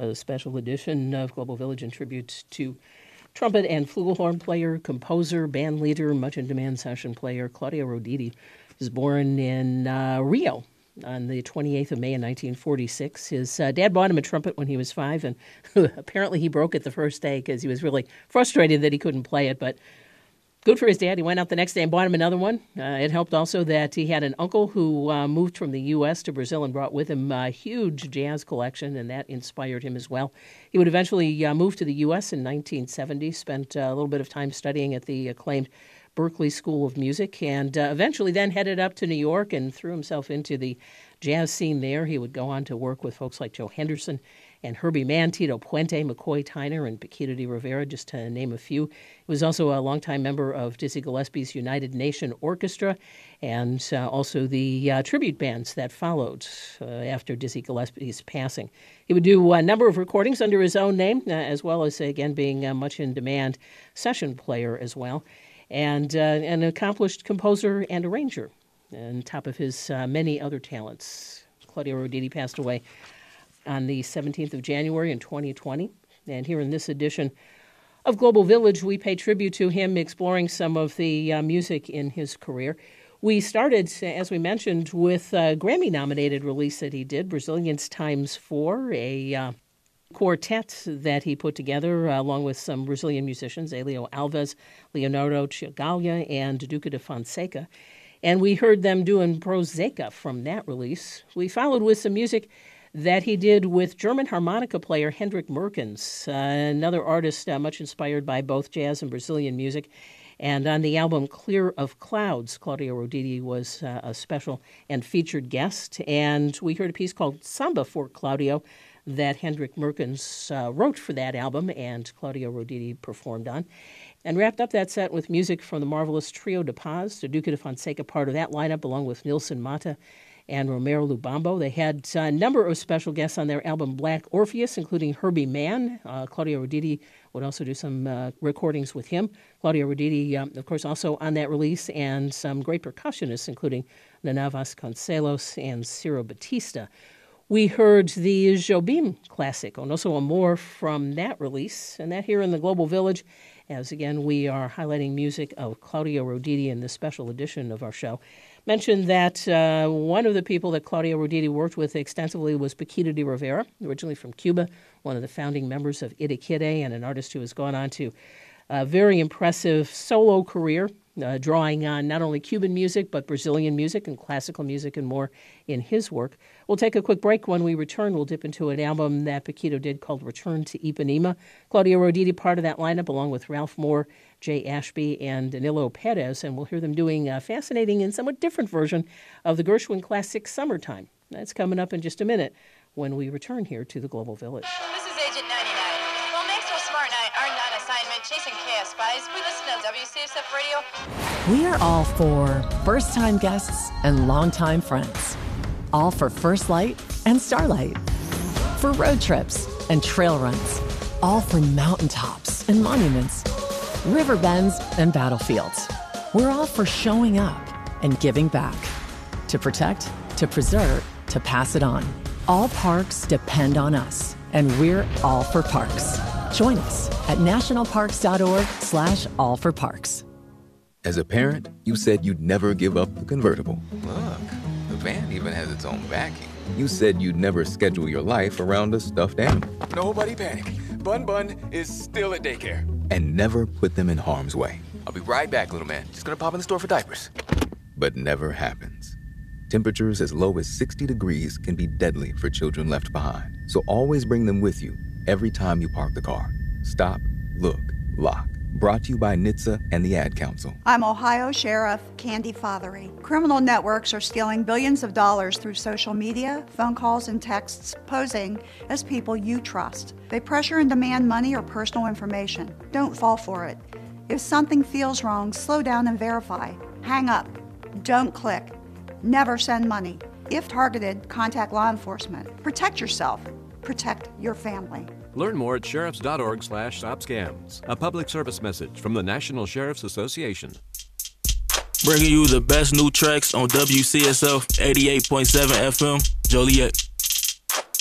a special edition of Global Village in tribute to trumpet and flugelhorn player, composer, band leader, much-in-demand session player Claudio Roditi. He was born in Rio on the 28th of May in 1946. His dad bought him a trumpet when he was 5, and apparently he broke it the first day because he was really frustrated that he couldn't play it, but good for his dad. He went out the next day and bought him another one. It helped also that he had an uncle who moved from the U.S. to Brazil and brought with him a huge jazz collection, and that inspired him as well. He would eventually move to the U.S. in 1970, spent a little bit of time studying at the acclaimed Berklee School of Music, and eventually then headed up to New York and threw himself into the jazz scene there. He would go on to work with folks like Joe Henderson and Herbie Mann, Tito Puente, McCoy Tyner, and Paquito de Rivera, just to name a few. He was also a longtime member of Dizzy Gillespie's United Nation Orchestra and also the tribute bands that followed after Dizzy Gillespie's passing. He would do a number of recordings under his own name, as well as, again, being a much-in-demand session player as well, and an accomplished composer and arranger, on top of his many other talents. Claudio Roditi passed away on the 17th of January in 2020. And here in this edition of Global Village, we pay tribute to him, exploring some of the music in his career. We started, as we mentioned, with a Grammy-nominated release that he did, Brazilians Times 4, a quartet that he put together along with some Brazilian musicians, Elio Alves, Leonardo Chigalla, and Duca de Fonseca. And we heard them doing Prozeca from that release. We followed with some music that he did with German harmonica player Hendrik Merkens, another artist much inspired by both jazz and Brazilian music. And on the album Clear of Clouds, Claudio Roditi was a special and featured guest. And we heard a piece called Samba for Claudio that Hendrik Merkens wrote for that album and Claudio Roditi performed on. And wrapped up that set with music from the marvelous Trio de Paz, the Duca de Fonseca part of that lineup, along with Nilson Mata and Romero Lubambo. They had a number of special guests on their album Black Orpheus, including Herbie Mann. Claudio Roditi would also do some recordings with him. Claudio Roditi, of course, also on that release, and some great percussionists, including Nana Vasconcelos and Ciro Batista. We heard the Jobim classic, O Nosso Amor, from that release, and that here in the Global Village, as again we are highlighting music of Claudio Roditi in this special edition of our show. Mentioned that one of the people that Claudio Roditi worked with extensively was Paquito de Rivera, originally from Cuba, one of the founding members of Idiquide, and an artist who has gone on to a very impressive solo career, drawing on not only Cuban music, but Brazilian music and classical music and more in his work. We'll take a quick break. When we return, we'll dip into an album that Paquito did called Return to Ipanema. Claudio Roditi, part of that lineup, along with Ralph Moore, Jay Ashby, and Danilo Perez, and we'll hear them doing a fascinating and somewhat different version of the Gershwin classic Summertime. That's coming up in just a minute when we return here to the Global Village. This is Agent 99. While Maxwell Smart and I aren't on assignment chasing chaos spies, we listen to WCSF Radio. We are all for first-time guests and long-time friends. All for First Light and Starlight. For road trips and trail runs. All for mountaintops and monuments. River bends and battlefields. We're all for showing up and giving back. To protect, to preserve, to pass it on. All parks depend on us, and we're all for parks. Join us at nationalparks.org/allforparks. As a parent, you said you'd never give up the convertible. Look, the van even has its own backing. You said you'd never schedule your life around a stuffed animal. Nobody panic. Bun Bun is still at daycare. And never put them in harm's way. I'll be right back, little man. Just gonna pop in the store for diapers. But never happens. Temperatures as low as 60 degrees can be deadly for children left behind. So always bring them with you every time you park the car. Stop, look, lock. Brought to you by NHTSA and the Ad Council. I'm Ohio Sheriff Candy Fothery. Criminal networks are stealing billions of dollars through social media, phone calls, and texts, posing as people you trust. They pressure and demand money or personal information. Don't fall for it. If something feels wrong, slow down and verify. Hang up. Don't click. Never send money. If targeted, contact law enforcement. Protect yourself. Protect your family. Learn more at sheriffs.org/stopscams. A public service message from the National Sheriff's Association. Bringing you the best new tracks on WCSF 88.7 FM, Joliet.